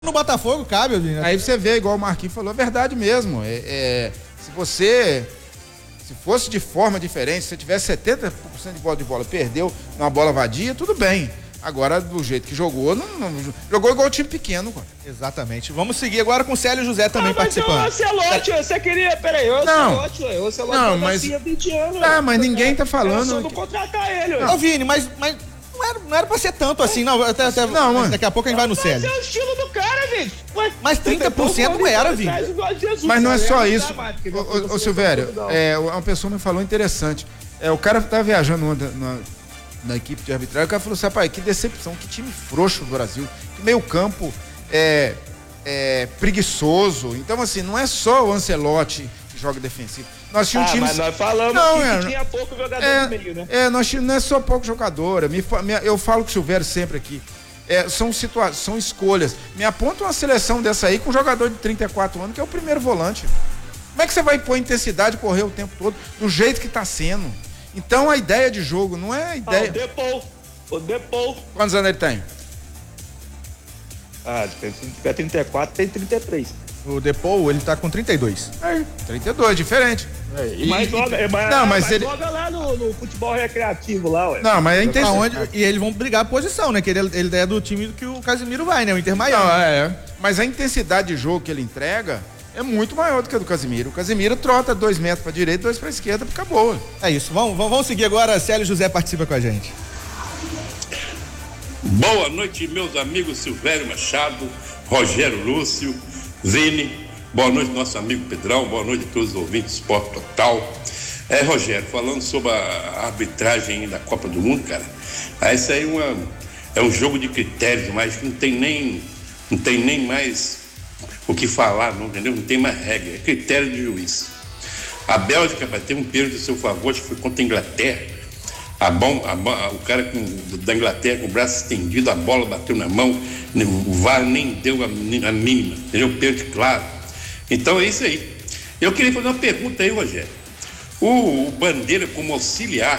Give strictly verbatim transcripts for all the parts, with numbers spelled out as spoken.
No Botafogo cabe, Vini. Aí você vê, igual o Marquinhos falou, é verdade mesmo. É, é, se você, se fosse de forma diferente, se você tivesse setenta por cento de bola de bola, perdeu numa bola vadia, tudo bem. Agora, do jeito que jogou, não, não, jogou igual um time pequeno, cara. Exatamente. Vamos seguir agora com o Célio José também ah, mas participando. Mas o Ancelotti, você queria... Peraí, o Ancelotti, o Ancelotti não, mas, há vinte anos. Ah, mas ninguém tá falando... Era só não contratar ele. Ô, Vini, mas... mas... Não era, não era pra ser tanto assim, não. Até, até, não, mano. Daqui a pouco a gente vai no Célio. Mas é o estilo do cara, Vini. Mas trinta por cento não era, Vini. Mas não é só isso. Ô, ô, ô Silvério, é, uma pessoa me falou interessante. É, o cara tá viajando na, na, na equipe de arbitragem, o cara falou assim, rapaz, que decepção, que time frouxo do Brasil. Que meio campo é, é preguiçoso. Então, assim, não é só o Ancelotti que joga defensivo. Nós tínhamos ah, um time... mas nós falamos não, que, é, que tinha pouco jogador é, no meio, né? É, nós tínhamos, não é só pouco jogador. Me, me, eu falo com o Silvério sempre aqui. É, são, situa são escolhas. Me aponta uma seleção dessa aí com um jogador de trinta e quatro anos, que é o primeiro volante. Como é que você vai pôr intensidade, correr o tempo todo, do jeito que tá sendo? Então a ideia de jogo não é a ideia... Ah, o Depou. O Depou. Quantos anos ele tem? Ah, se tiver trinta e quatro, tem trinta e três. O Depou, ele tá com trinta e dois. É, trinta e dois, diferente. É, e, mas joga, é, mas, não, mas mas ele... joga lá no, no futebol recreativo lá, ué. Não, mas é intensidade. Onde, e eles vão brigar a posição, né? Que ele, ele é do time que o Casemiro vai, né? O Inter Miami. Não, é. Mas a intensidade de jogo que ele entrega é muito maior do que a do Casemiro. O Casemiro trota dois metros pra direita, dois pra esquerda, acabou. É isso. Vamos, vamos seguir agora. Célio José participa com a gente. Boa noite, meus amigos Silvério Machado, Rogério Lúcio, Vini. Boa noite, nosso amigo Pedrão. Boa noite a todos os ouvintes do Esporte Total. É, Rogério, falando sobre a arbitragem da Copa do Mundo, cara, essa aí é, uma, é um jogo de critérios, mas não tem nem, não tem nem mais o que falar, não, entendeu? Não tem mais regra, é critério de juiz. A Bélgica bateu um pênalti a seu favor, acho que foi contra a Inglaterra. A bom, a, a, o cara com, da Inglaterra com o braço estendido, a bola bateu na mão, o V A R nem deu a, a mínima, entendeu? Pênalti claro. Então é isso aí. Eu queria fazer uma pergunta aí, Rogério. O, o Bandeira, como auxiliar,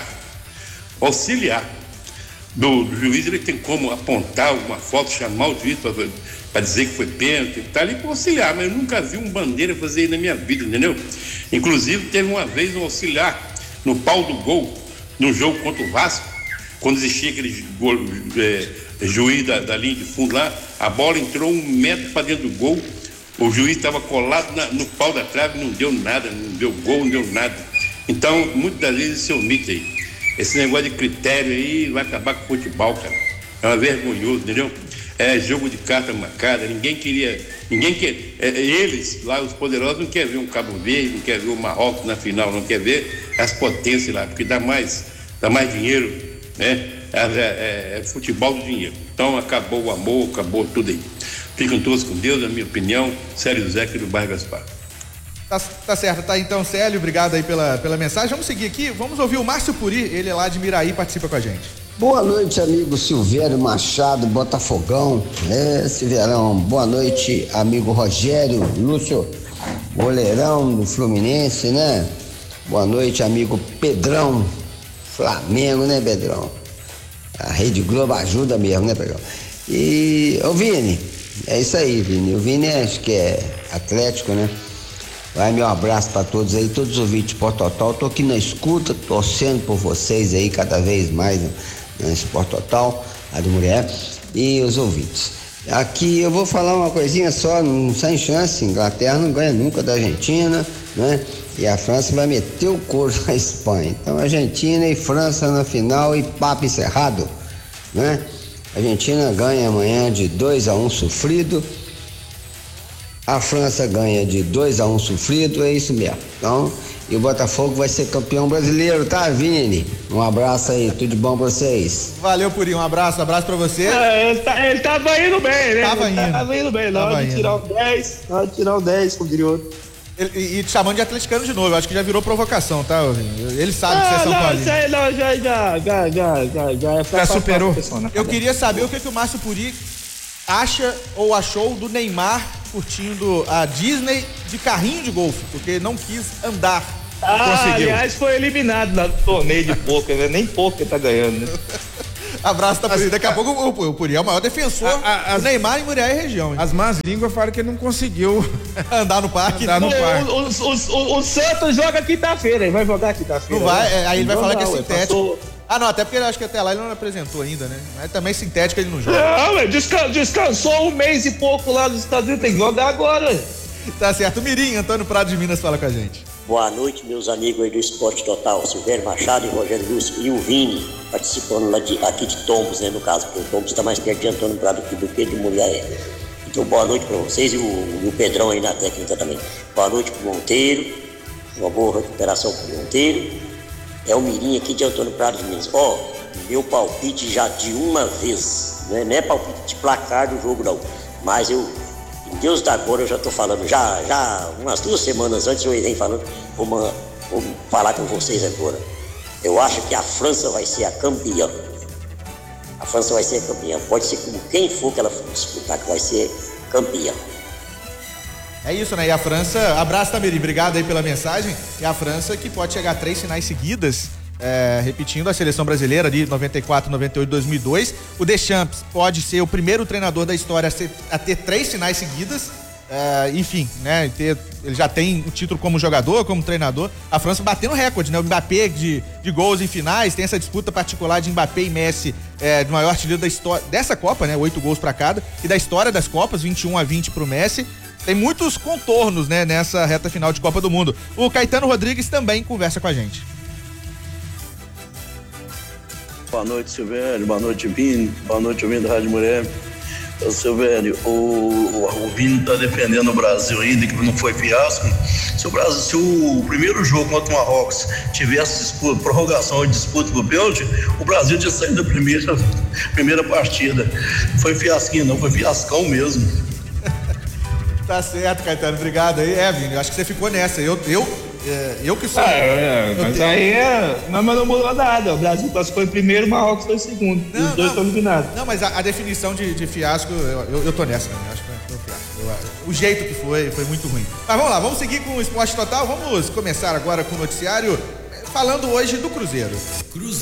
auxiliar do, do juiz, ele tem como apontar alguma foto, chamar o juiz para dizer que foi pênalti, está ali para auxiliar, mas eu nunca vi um Bandeira fazer isso na minha vida, entendeu? Inclusive, teve uma vez um auxiliar no pau do gol, no jogo contra o Vasco, quando existia aquele gol, é, juiz da, da linha de fundo lá, a bola entrou um metro para dentro do gol, o juiz estava colado na, no pau da trave, não deu nada, não deu gol, não deu nada. Então, muitas das vezes se omite aí. Esse negócio de critério aí vai acabar com o futebol, cara. É uma vergonhoso, entendeu? É jogo de carta marcada, ninguém queria, ninguém quer, é, eles lá, os poderosos, não querem ver um Cabo Verde, não querem ver o Marrocos na final, não querem ver as potências lá, porque dá mais, dá mais dinheiro, né? É, é, é futebol do dinheiro. Então acabou o amor, acabou tudo aí. Ficam todos com Deus, na minha opinião. Célio Zé aqui do bairro Gaspar. Tá, tá certo, tá então, Célio, obrigado aí pela, pela mensagem. Vamos seguir aqui, vamos ouvir o Márcio Puri, ele é lá de Miraí, participa com a gente. Boa noite, amigo Silvério Machado, Botafogão, é, Silveirão. Boa noite, amigo Rogério Lúcio, goleirão do Fluminense, né? Boa noite, amigo Pedrão, Flamengo, né, Pedrão? A Rede Globo ajuda mesmo, né, Pedrão? E, ô Vini, é isso aí, Vini. O Vini acho que é atlético, né? Vai, meu abraço para todos aí, todos os ouvintes de Esporte Total. Tô aqui na escuta, torcendo por vocês aí cada vez mais no Esporte Total, a do Mulher, e os ouvintes. Aqui eu vou falar uma coisinha só, não sem chance, Inglaterra não ganha nunca da Argentina, né? E a França vai meter o couro na Espanha. Então Argentina e França na final e papo encerrado, né? A Argentina ganha amanhã de dois a um sofrido. A França ganha de dois a um sofrido, é isso mesmo. Então, e o Botafogo vai ser campeão brasileiro, tá, Vini? Um abraço aí, tudo de bom pra vocês. Valeu, Purinho, um abraço, um abraço pra você. É, ele, tá, ele tava indo bem, né? Tava ele indo. Tava indo bem, na hora de tirar o dez, na hora de tirar o dez, como diria outro. Ele, e te chamando de atleticano de novo, eu acho que já virou provocação, tá, Vini? Ele sabe ah, que você é São Paulo. Paulo. Não, isso aí não, já, já, já, já, já, já, é pra, Já superou. Pra, pra, pra, Eu queria saber o que, que o Márcio Puri acha ou achou do Neymar curtindo a Disney de carrinho de golfe, porque não quis andar. Ah, conseguiu. aliás, foi eliminado no torneio de pôquer, né? Nem pôquer tá ganhando, né? Abraço da Puri. Daqui a pouco o, o Puri é o maior defensor a, a, do Neymar em Muriel e região. Hein? As más línguas falam que ele não conseguiu andar no parque. Andar no o, parque. O, o, o, o Santos joga quinta-feira, ele vai jogar quinta-feira. Não vai, né? é, aí ele vai não falar não, que é sintético. Passou... Ah, não, até porque eu acho que até lá ele não apresentou ainda, né? Mas também sintético ele não joga. Não, velho, descan descansou um mês e pouco lá nos Estados Unidos, tem que jogar agora. Tá certo. O Mirim, Antônio Prado de Minas, fala com a gente. Boa noite, meus amigos aí do Esporte Total, Silvério Machado e Rogério Lúcio e o Vini, participando lá de, aqui de Tombos, né, no caso, porque o Tombos está mais perto de Antônio Prado aqui do que de Mulher. Então, boa noite para vocês e o, e o Pedrão aí na técnica também. Boa noite pro Monteiro, uma boa recuperação pro Monteiro. É o Mirim aqui de Antônio Prado de Minas. Ó, oh, meu palpite já de uma vez, né? Não é palpite de placar do jogo não, mas eu, em Deus da glória, eu já tô falando, já, já umas duas semanas antes eu venho falando, vou, uma, vou falar com vocês agora. Eu acho que a França vai ser a campeã. A França vai ser a campeã. Pode ser com quem for que ela for disputar que vai ser campeã. É isso, né? E a França, abraço, Tamiri, obrigado aí pela mensagem. E a França que pode chegar a três finais seguidas, é, repetindo a seleção brasileira de noventa e quatro, noventa e oito, dois mil e dois. O Deschamps pode ser o primeiro treinador da história a, ser, a ter três finais seguidas. É, enfim, né? Ter, ele já tem o título como jogador, como treinador. A França batendo recorde, né? O Mbappé de, de gols em finais, tem essa disputa particular de Mbappé e Messi, é, de maior artilheiro da história dessa Copa, né? Oito gols para cada. E da história das Copas, vinte e um a vinte pro Messi. Tem muitos contornos, né, nessa reta final de Copa do Mundo. O Caetano Rodrigues também conversa com a gente. Boa noite, Silvério. Boa noite, Vini. Boa noite, ouvindo Rádio Mulher. Ô, Silvério, o, o, o Vini está defendendo o Brasil ainda, que não foi fiasco. Se o, Brasil, se o primeiro jogo contra o Marrocos tivesse disputa, prorrogação ou disputa do pênalti, o Brasil tinha saído da primeira, primeira partida. Não foi fiasquinho, não, foi fiascão mesmo. Tá certo, Caetano, obrigado aí. É, Vini, eu acho que você ficou nessa. Eu, eu, é, eu que sou. Ah, é, mas tenho... aí é. Não, mas não mudou nada. O Brasil classificou em primeiro, o Marrocos foi em segundo. Não, os dois estão eliminados. Não, mas a, a definição de, de fiasco, eu, eu, eu tô nessa também. Acho que foi um fiasco. Eu, o jeito que foi, foi muito ruim. Mas vamos lá, vamos seguir com o Esporte Total. Vamos começar agora com o noticiário, falando hoje do Cruzeiro. Cruzeiro.